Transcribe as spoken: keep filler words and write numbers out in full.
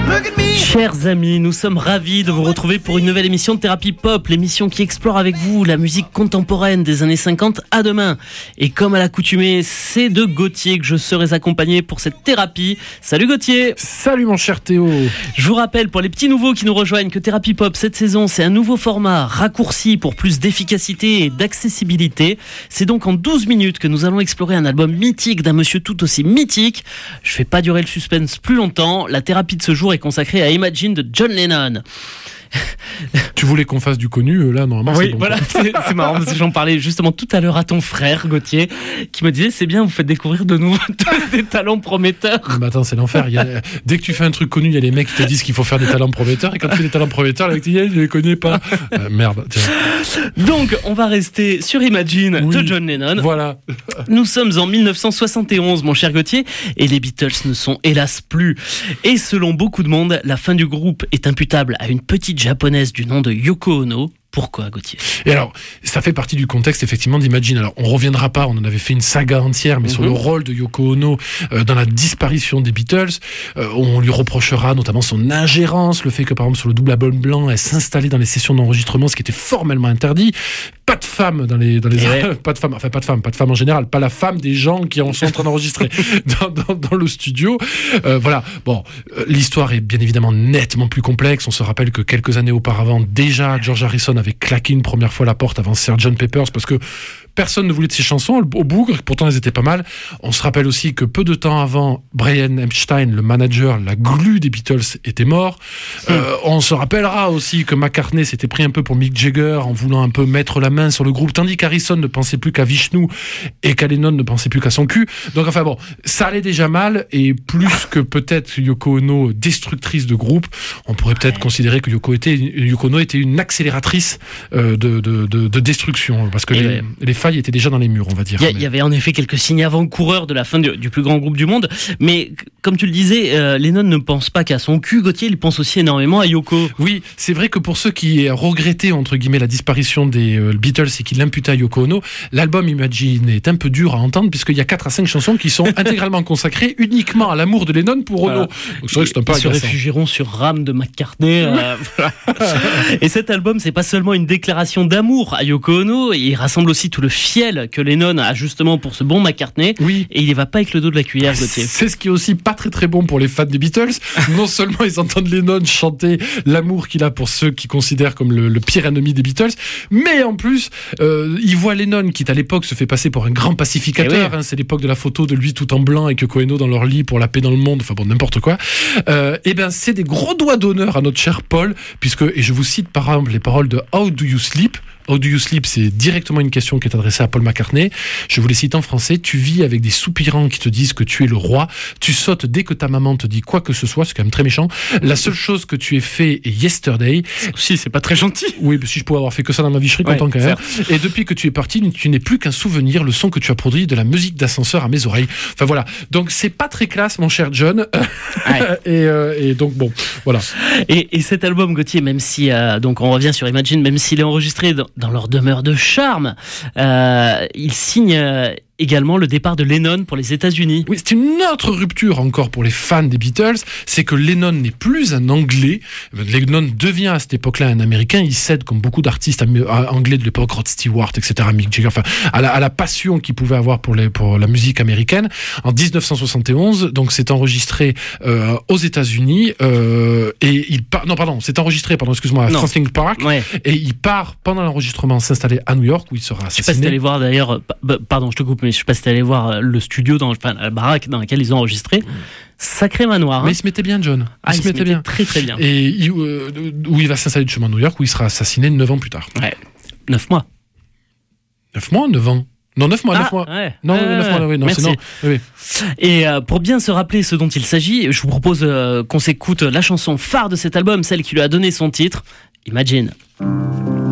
Chers amis, nous sommes ravis de vous retrouver pour une nouvelle émission de Thérapie Pop, l'émission qui explore avec vous la musique contemporaine des années cinquante à demain. Et comme à l'accoutumée, c'est de Gauthier que je serai accompagné pour cette thérapie. Salut Gauthier. Salut mon cher Théo. Je vous rappelle pour les petits nouveaux qui nous rejoignent que Thérapie Pop cette saison, c'est un nouveau format raccourci pour plus d'efficacité et d'accessibilité. C'est donc en douze minutes que nous allons explorer un album mythique d'un monsieur tout aussi mythique. Je ne fais pas durer le suspense plus longtemps. La thérapie de ce jour est consacrée à Imagine de John Lennon. Tu voulais qu'on fasse du connu, là, normalement, oui, c'est bon. Voilà, c'est, c'est marrant, parce que j'en parlais justement tout à l'heure à ton frère, Gauthier, qui me disait, c'est bien, vous faites découvrir de nouveau des talents prometteurs. Mais attends, c'est l'enfer. Il y a, dès que tu fais un truc connu, il y a les mecs qui te disent qu'il faut faire des talents prometteurs, et quand tu fais des talents prometteurs, les mecs te disent, je les connais pas. Euh, merde, tiens. Donc, on va rester sur Imagine Oui, de John Lennon. Voilà. Nous sommes en dix-neuf cent soixante et onze, mon cher Gauthier, et les Beatles ne sont hélas plus. Et selon beaucoup de monde, la fin du groupe est imputable à une petite japonaise du nom de Yoko Ono. Pourquoi, Gauthier ? Et alors, ça fait partie du contexte, effectivement, d'Imagine. Alors, on reviendra pas, on en avait fait une saga entière, mais mm-hmm. sur le rôle de Yoko Ono euh, dans la disparition des Beatles. Euh, on lui reprochera notamment son ingérence, le fait que, par exemple, sur le double album blanc, elle s'installait dans les sessions d'enregistrement, ce qui était formellement interdit. Pas de femmes dans les... Dans les ouais. Pas de femmes, enfin, pas de femmes, pas de femmes en général, pas la femme des gens qui sont en train d'enregistrer dans, dans, dans le studio. Euh, voilà. Bon, euh, l'histoire est bien évidemment nettement plus complexe. On se rappelle que quelques années auparavant, déjà, George Harrison avait claqué une première fois la porte avant sergeant Pepper's parce que personne ne voulait de ses chansons au bougre, pourtant elles étaient pas mal. On se rappelle aussi que peu de temps avant, Brian Epstein, le manager, la glue des Beatles, était mort. Mmh. Euh, on se rappellera aussi que McCartney s'était pris un peu pour Mick Jagger en voulant un peu mettre la main sur le groupe, tandis qu'Harrison ne pensait plus qu'à Vishnu et qu'Lennon ne pensait plus qu'à son cul. Donc enfin bon, ça allait déjà mal, et plus que peut-être Yoko Ono destructrice de groupe, on pourrait peut-être ouais. considérer que Yoko, était, Yoko Ono était une accélératrice euh, de, de, de, de destruction, parce que les, ouais. les failles étaient déjà dans les murs, on va dire. Il y, mais... y avait en effet quelques signes avant-coureurs de la fin du, du plus grand groupe du monde, mais comme tu le disais, euh, Lennon ne pense pas qu'à son cul, Gauthier, il pense aussi énormément à Yoko. Oui, c'est vrai que pour ceux qui regrettaient, entre guillemets, la disparition des euh, Beatles et qui l'imputaient à Yoko Ono, l'album Imagine est un peu dur à entendre, puisqu'il y a quatre à cinq chansons qui sont intégralement consacrées uniquement à l'amour de Lennon pour Ono. Voilà. Donc c'est vrai que c'est un peu Ils se réfugieront sur Ram de McCartney. Euh, voilà. Et cet album, c'est pas seulement une déclaration d'amour à Yoko Ono, il rassemble aussi tout le fiel que Lennon a justement pour ce bon McCartney. Oui. Et il y va pas avec le dos de la cuillère, Gauthier. C'est ce qui est aussi pas très très bon pour les fans des Beatles. Non seulement ils entendent Lennon chanter l'amour qu'il a pour ceux qui considèrent comme le, le pire ennemi des Beatles, mais en plus, euh, ils voient Lennon qui à l'époque se fait passer pour un grand pacificateur. Oui. Hein, c'est l'époque de la photo de lui tout en blanc et que Koeno dans leur lit pour la paix dans le monde. Enfin bon, n'importe quoi. Euh, et ben c'est des gros doigts d'honneur à notre cher Paul, puisque, et je vous cite par exemple les paroles de How Do You Sleep. How Do You Sleep, c'est directement une question qui est adressée à Paul McCartney. Je vous les cite en français. Tu vis avec des soupirants qui te disent que tu es le roi. Tu sautes dès que ta maman te dit quoi que ce soit. C'est quand même très méchant. La seule chose que tu aies fait est yesterday. Si, c'est pas très gentil. Oui, mais si je pouvais avoir fait que ça dans ma vie, je serais content ouais, quand même. Et depuis que tu es parti, tu n'es plus qu'un souvenir, le son que tu as produit de la musique d'ascenseur à mes oreilles. Enfin voilà. Donc c'est pas très classe, mon cher John. Ouais. et, euh, et donc bon, voilà. Et, et cet album, Gauthier, même si euh, donc on revient sur Imagine, même s'il est enregistré dans dans leur demeure de charme, euh, ils signent euh, également le départ de Lennon pour les États-Unis. Oui, c'est une autre rupture encore pour les fans des Beatles, c'est que Lennon n'est plus un Anglais. Lennon devient à cette époque-là un Américain. Il cède, comme beaucoup d'artistes anglais de l'époque, Rod Stewart, et cetera, Mick Jagger, enfin, à la, à la passion qu'il pouvait avoir pour, les, pour la musique américaine. En dix-neuf cent soixante et onze, donc c'est enregistré euh, aux États-Unis euh, et il part. Non, pardon, c'est enregistré, pardon, excuse-moi, à Franklin Park. Ouais. Et il part pendant l'enregistrement s'installer à New York où il sera assassiné. Je sais pas si t'allais voir d'ailleurs. Pardon, je te coupe, mais je sais pas si t'allais voir le studio, dans enfin, la baraque dans laquelle ils ont enregistré. Sacré manoir. Hein. Mais il se mettait bien, John. Il, ah, se, il mettait se mettait bien. Très très bien. Et il, euh, où il va s'installer justement à New York, où il sera assassiné neuf ans plus tard. Ouais. neuf mois. neuf mois, neuf ans. Non, neuf mois, ah, neuf mois. Ouais. Non, euh, neuf mois, oui, non, merci. c'est non. Oui. Et euh, pour bien se rappeler ce dont il s'agit, je vous propose euh, qu'on s'écoute la chanson phare de cet album, celle qui lui a donné son titre, Imagine.